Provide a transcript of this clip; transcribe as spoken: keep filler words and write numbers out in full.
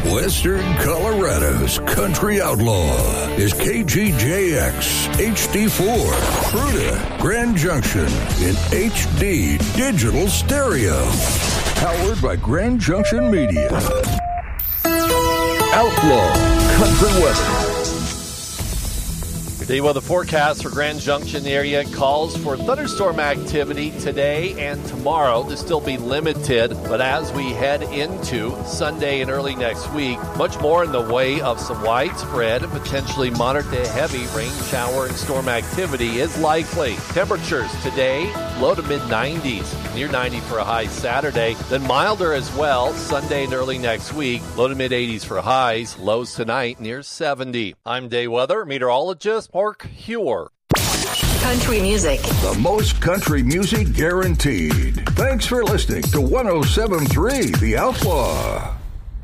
Western Colorado's country outlaw is K G J X H D four, Fruita, Grand Junction in H D digital stereo. Powered by Grand Junction Media. Outlaw Country Weather. Day weather forecast for Grand Junction area calls for thunderstorm activity today and tomorrow to still be limited, but as we head into Sunday and early next week, much more in the way of some widespread and potentially moderate to heavy rain, shower, and storm activity is likely. Temperatures today, low to mid nineties, near ninety for a high Saturday, then milder as well Sunday and early next week, low to mid eighties for highs, lows tonight near seventy. I'm Day Weather Meteorologist Mark Huer. Country music. The most country music guaranteed. Thanks for listening to one oh seven point three The Outlaw.